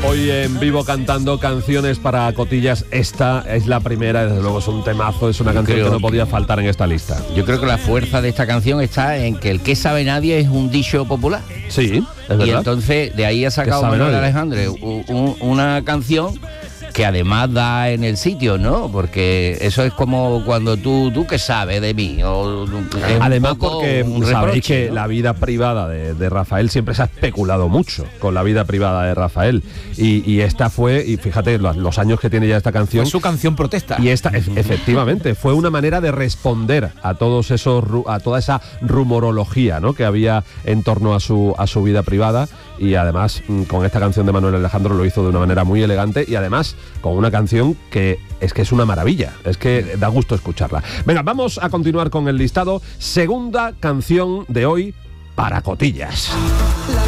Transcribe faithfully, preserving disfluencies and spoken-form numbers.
Hoy en vivo cantando canciones para cotillas. Esta es la primera, desde luego es un temazo, es una Yo canción creo que no podía faltar en esta lista. Yo creo que la fuerza de esta canción está en que el que sabe nadie es un dicho popular. Sí, es verdad. Y entonces de ahí ha sacado ¿Qué sabe Manuel nadie? Alejandre u- u- una canción que además da en el sitio, ¿no? Porque eso es como cuando tú, tú que sabes de mí. O, es un Además poco porque un sabéis reproche, que ¿no? la vida privada de, de Rafael siempre se ha especulado mucho con la vida privada de Rafael. Y, y esta fue, y fíjate los, los años que tiene ya esta canción. Fue su canción protesta. Y esta, e- efectivamente, fue una manera de responder a todos esos ru- a toda esa rumorología, ¿no?, que había en torno a su a su vida privada. Y además, mm, con esta canción de Manuel Alejandro lo hizo de una manera muy elegante y además con una canción que es que es una maravilla, es que da gusto escucharla. Venga, vamos a continuar con el listado. Segunda canción de hoy para cotillas.